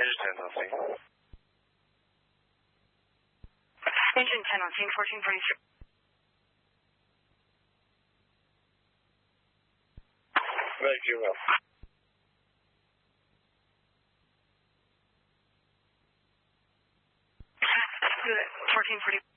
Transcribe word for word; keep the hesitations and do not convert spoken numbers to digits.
Engine ten on scene. Engine ten on scene, fourteen forty-three. Thank you, ma'am. fourteen forty.